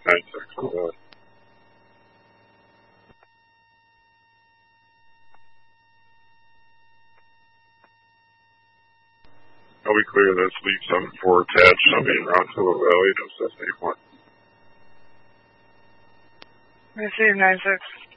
9-6, go ahead. Are we clear that's lead 7-4 attached, something around Silver Valley, no Cessna 1. Receive 9-6.